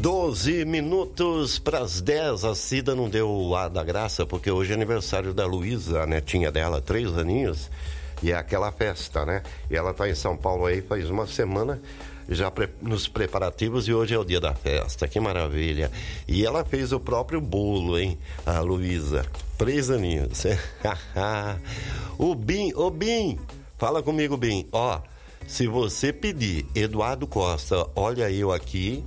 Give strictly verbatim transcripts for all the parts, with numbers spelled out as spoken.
doze minutos para as dez. A Cida não deu o ar da graça, porque hoje é aniversário da Luísa, a netinha dela, três aninhos, e é aquela festa, né? E ela tá em São Paulo aí faz uma semana, já pre- nos preparativos, e hoje é o dia da festa, que maravilha. E ela fez o próprio bolo, hein? A Luísa, três aninhos. O Bim, ô Bim, fala comigo, Bim, ó, se você pedir Eduardo Costa, olha eu aqui,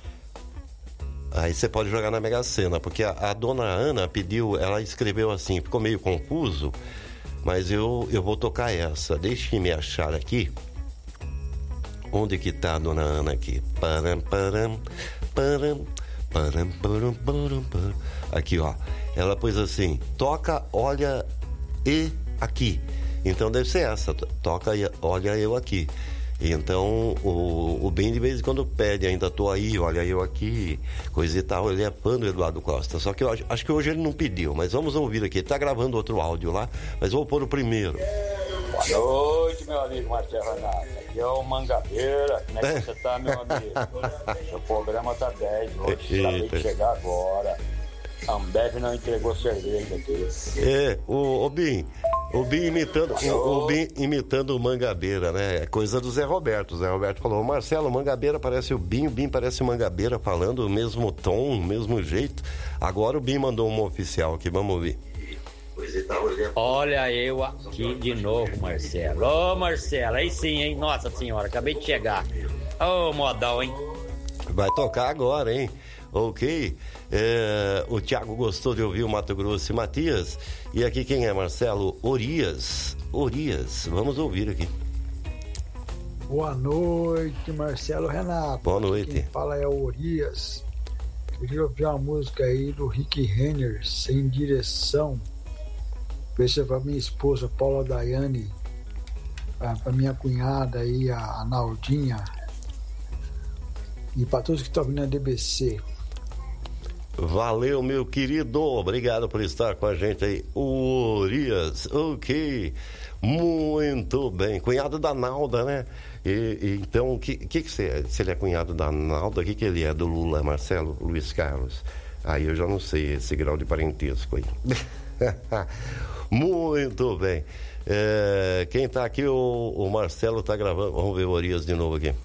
aí você pode jogar na Mega Sena, porque a, a dona Ana pediu, ela escreveu assim, ficou meio confuso, mas eu, eu vou tocar essa. Deixa eu me achar aqui. Onde que tá a dona Ana aqui? Param, param, param, param, param, param, param. Aqui, ó. Ela pôs assim, toca, olha e aqui. Então deve ser essa, toca, olha eu aqui. Então, o, o Ben de vez em quando pede, ainda tô aí, olha eu aqui, coisa e tal, ele é fã do Eduardo Costa. Só que eu acho, acho que hoje ele não pediu, mas vamos ouvir aqui. Ele tá gravando outro áudio lá, mas vou pôr o primeiro. Boa noite, meu amigo Marcelo Renato. Aqui é o Mangabeira. Como é que você tá, meu amigo? O programa tá dez hoje, acabei de chegar agora. A Ambev não entregou cerveja aqui. É, o, o Bim, o Bim imitando o, o Bim imitando o Mangabeira, né? É coisa do Zé Roberto. O Zé Roberto falou, Marcelo, o Mangabeira parece o Bim, o Bim parece o Mangabeira, falando o mesmo tom, o mesmo jeito. Agora o Bim mandou uma oficial aqui, vamos ouvir. Olha eu aqui de novo, Marcelo. Ô, Marcelo, aí sim, hein? Nossa senhora, acabei de chegar. Ô, modão, hein? Vai tocar agora, hein? Ok. É, o Thiago gostou de ouvir o Mato Grosso e Matias. E aqui quem é, Marcelo? Orias. Orias. Vamos ouvir aqui. Boa noite, Marcelo Renato. Boa noite. Quem fala é o Orias. Queria ouvir uma música aí do Rick Renner, Sem Direção. Esse é pra minha esposa, Paula Daiane, pra, pra minha cunhada aí, a, a Naldinha, e pra todos que estão vindo na D B C. Valeu, meu querido, obrigado por estar com a gente aí, o Urias, ok, muito bem, cunhado da Nalda, né? E, e, então, o que, que que você é? Se ele é cunhado da Nalda, o que que ele é? Do Lula, Marcelo, Luiz Carlos? Aí eu já não sei esse grau de parentesco aí. Muito bem. É, quem tá aqui, o, o Marcelo tá gravando. Vamos ver o Orias de novo aqui.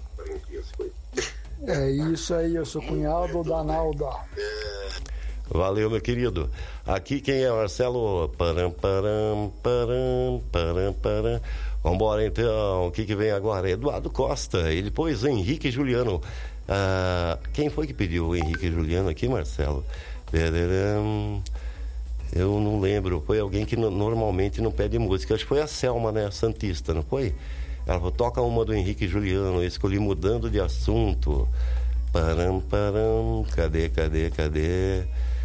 É isso aí, eu sou cunhado da Nalda. Valeu, meu querido. Aqui quem é, Marcelo? Param, param, param, param, param. Vambora então. O que que vem agora? Eduardo Costa. Ele pôs o Henrique e Juliano. Ah, quem foi que pediu o Henrique e Juliano aqui, Marcelo? Eu não lembro, foi alguém que no, normalmente não pede música, acho que foi a Selma, né, a Santista, não foi? Ela falou, toca uma do Henrique e Juliano, eu escolhi Mudando de Assunto. Param, param, cadê, cadê, cadê?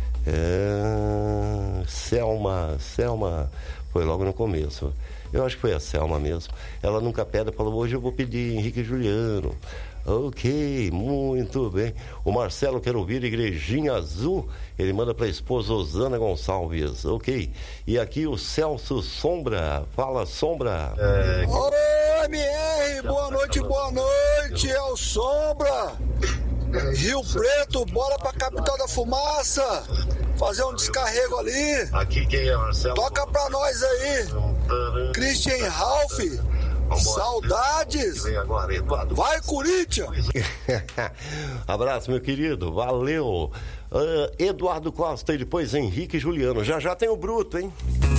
É... Selma, Selma, foi logo no começo. Eu acho que foi a Selma mesmo. Ela nunca pede, falou, hoje eu vou pedir Henrique e Juliano. Ok, muito bem. O Marcelo quer ouvir Igrejinha Azul. Ele manda para a esposa Osana Gonçalves. Ok. E aqui o Celso Sombra. Fala, Sombra. É... Oi, M R, boa noite, boa noite. É o Sombra. Rio Preto, bora pra capital da fumaça. Fazer um descarrego ali. Aqui quem é, Marcelo? Toca pra nós aí. Christian Ralph. Saudades! Vai, Corinthians! Abraço, meu querido, valeu! Uh, Eduardo Costa e depois Henrique e Juliano. Já já tem o Bruto, hein?